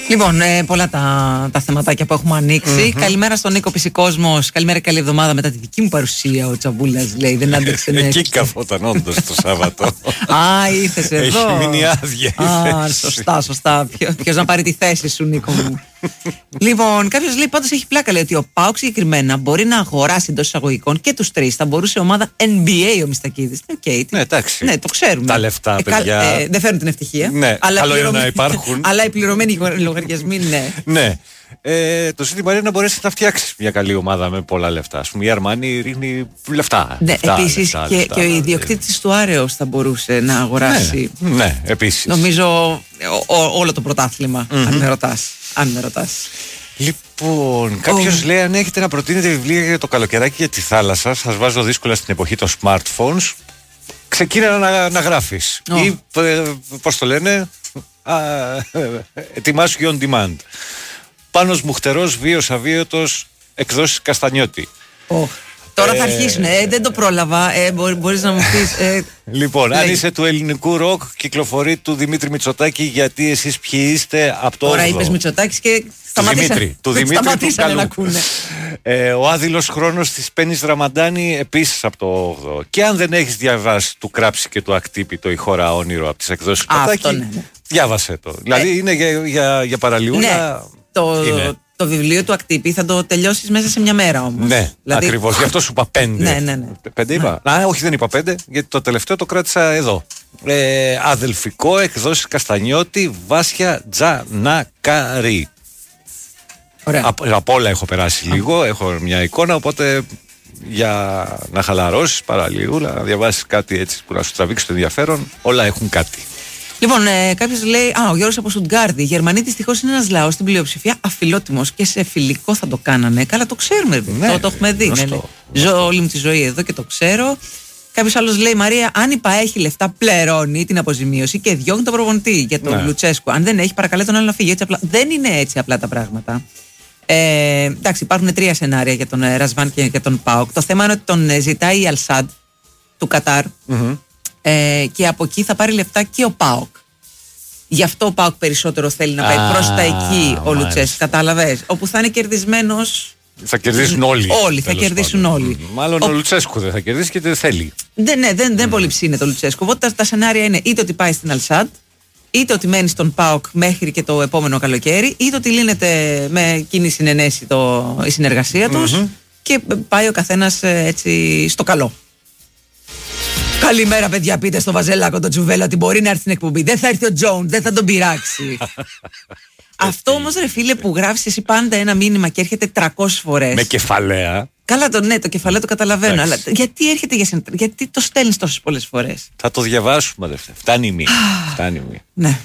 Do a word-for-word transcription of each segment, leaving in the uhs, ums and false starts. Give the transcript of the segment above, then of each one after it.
Λοιπόν, ε, πολλά τα, τα θεματάκια που έχουμε ανοίξει. Mm-hmm. Καλημέρα στον Νίκο Πισικόσμος. Καλημέρα, καλή εβδομάδα μετά τη δική μου παρουσία. Ο Τσαμπούλας λέει: δεν άντεξε να Εκεί καφόταν όντως το Σάββατο. Α, ήρθες εδώ. Έχει μείνει άδεια. Α, σωστά, σωστά. Ποιος να πάρει τη θέση σου, Νίκο μου. Λοιπόν, κάποιος λέει πάντως έχει πλάκα. Λέει ότι ο ΠΑΟΚ συγκεκριμένα μπορεί να αγοράσει εντός εισαγωγικών και τους τρεις. Θα μπορούσε ομάδα N B A ο Μιστακίδης. Okay, ναι, εντάξει. Ναι, το ξέρουμε. Τα λεφτά, ε, παιδιά. Ε, δεν φέρνουν την ευτυχία. Ναι, αλλά καλό πληρωμέ... είναι να υπάρχουν. Αλλά οι πληρωμένοι λογαριασμοί, ναι. Ναι. Ε, το ζήτημα είναι να μπορέσει να φτιάξει μια καλή ομάδα με πολλά λεφτά. Ας πούμε, η Αρμάνι ρίχνει λεφτά. Ναι, επίσης λεφτά, και, λεφτά, και ο ιδιοκτήτης του Άρεος θα μπορούσε να αγοράσει. Ναι, ναι, επίσης. Νομίζω ό, ό, όλο το πρωτάθλημα, mm-hmm. αν με ρωτάς. Αν με ρωτάς. Λοιπόν, κάποιος oh. λέει αν έχετε να προτείνετε βιβλία για το καλοκαιράκι για τη θάλασσα, σας βάζω δύσκολα στην εποχή των smartphones. Ξεκίνα να, να γράφεις. Oh. Ή ε, πώς το λένε, α, ετοιμάσου και on demand. Πάνος Μουχτερός, βίος αβίωτος, εκδόσεις Καστανιώτη. Oh. Τώρα θα αρχίσουν, ε, δεν το πρόλαβα, ε, μπορεί, μπορείς να μου πεις. Ε, λοιπόν, λέει. Αν είσαι του ελληνικού ροκ, κυκλοφορεί του Δημήτρη Μητσοτάκη, γιατί εσείς ποιοι είστε από το Τώρα όγδοο. Είπες Μητσοτάκης και σταματήσανε. Του Δημήτρη, του Δημήτρη του Καλού. Ε, ο άδειλος χρόνος της Πέννης Ραμαντάνη, επίσης από το όγδοο. Και αν δεν έχεις διαβάσει του Κράψη και του Ακτύπη το «Η χώρα όνειρο» από τις εκδόσεις Πατάκη, ναι, ναι. διάβασε το. Δηλαδή ε, είναι για, για, για παραλιούνα. Ναι, το... Είναι. Το βιβλίο του Ακτύπη θα το τελειώσεις μέσα σε μια μέρα όμως. Ναι, δηλαδή... ακριβώς. Γι' αυτό σου είπα πέντε. Ναι, ναι, ναι. Πέντε είπα. Ναι. Α, όχι, δεν είπα πέντε, γιατί το τελευταίο το κράτησα εδώ. Ε, αδελφικό, εκδόσεις Καστανιώτη, Βάσια Τζανακαρή. Ωραία. Από, από όλα έχω περάσει λίγο, έχω μια εικόνα, οπότε για να χαλαρώσεις παραλίγου, να διαβάσεις κάτι έτσι που να σου τραβήξει το ενδιαφέρον, όλα έχουν κάτι. Λοιπόν, ε, κάποιος λέει, α, ο Γιώργος από Στουτγκάρδη. Οι Γερμανοί δυστυχώς είναι ένας λαός στην πλειοψηφία αφιλότιμος και σε φιλικό θα το κάνανε. Καλά, το ξέρουμε. Ναι, το, το έχουμε δει. Ναι, ναι. Ζω όλη μου τη ζωή εδώ και το ξέρω. Κάποιος άλλος λέει, Μαρία, αν η ΠΑΕ έχει λεφτά, πληρώνει την αποζημίωση και διώχνει τον προπονητή για τον ναι. Λουτσέσκου. Αν δεν έχει, παρακαλέ τον άλλο να φύγει. Έτσι απλά. Δεν είναι έτσι απλά τα πράγματα. Ε, εντάξει, υπάρχουν τρία σενάρια για τον Ρασβάν και για τον ΠΑΟΚ. Το θέμα είναι ότι τον ζητάει η Αλσάντ του Κατάρ. Mm-hmm. Ε, και από εκεί θα πάρει λεφτά και ο ΠΑΟΚ. Γι' αυτό ο ΠΑΟΚ περισσότερο θέλει να πάει ah, προς τα εκεί ο Λουτσέσκου. Κατάλαβες. Όπου θα είναι κερδισμένος. Θα κερδίσουν όλοι. Όλοι, θα κερδίσουν πάντων. όλοι. Μάλλον ο, ο Λουτσέσκου δεν θα κερδίσει και δεν θέλει. Δεν, ναι, δεν, δεν mm. πολύ ψήνεται ο Λουτσέσκου. Οπότε τα, τα σενάρια είναι είτε ότι πάει στην Αλσάντ, είτε ότι μένει στον ΠΑΟΚ μέχρι και το επόμενο καλοκαίρι, είτε ότι λύνεται με κοινή συνενέση το, η συνεργασία τους mm-hmm. και πάει ο καθένας έτσι στο καλό. Καλημέρα, παιδιά. Πείτε στο Βαζελάκο το Τσουβέλα ότι μπορεί να έρθει στην εκπομπή. Δεν θα έρθει ο Τζόουν, δεν θα τον πειράξει. Αυτό όμως, ρε φίλε, που γράφεις εσύ πάντα ένα μήνυμα και έρχεται τριακόσιες φορές. Με κεφαλαία. Καλά, το, ναι, το κεφαλαίο το καταλαβαίνω. Αλλά γιατί έρχεται για σένα, γιατί το στέλνεις τόσες πολλές φορές. Θα το διαβάσουμε, αδερφέ. Φτάνει η μία. Φτάνει η μία. Ναι.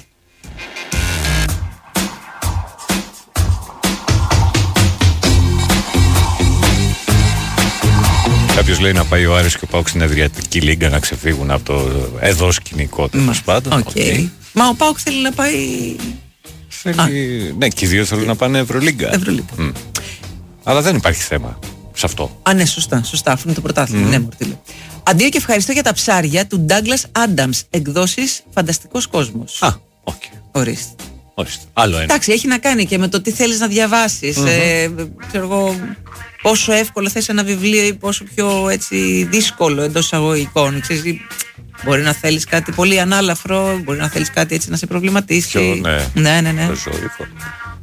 Κάποιος λέει να πάει ο Άρης και ο ΠΑΟΚ στην Αδριατική Λίγκα να ξεφύγουν από το εδώ σκηνικό τέλος πάντων. Okay. Okay. Μα ο ΠΑΟΚ θέλει να πάει. Θέλει... Ναι, και οι δύο θέλουν να πάνε Ευρωλίγκα. Ευρωλίγκα. Mm. Αλλά δεν υπάρχει θέμα σε αυτό. Α, ναι, σωστά, σωστά. Αυτό είναι το πρωτάθλημα. Mm. Ναι, Μορτήλε. Αντίο και ευχαριστώ για τα ψάρια του Douglas Adams. Εκδόσεις Φανταστικός Κόσμος. Α, οκ. Okay. Ορίστε. Ορίστε. Άλλο ένα. Εντάξει, έχει να κάνει και με το τι θέλεις να διαβάσεις. Mm-hmm. Ε, ξέρω εγώ. Πόσο εύκολο θες ένα βιβλίο ή πόσο πιο έτσι δύσκολο εντός εισαγωγικών. Ξέρεις, μπορεί να θέλεις κάτι πολύ ανάλαφρο, μπορεί να θέλεις κάτι έτσι να σε προβληματίσει. Πιο, ναι. Ναι, ναι, ναι.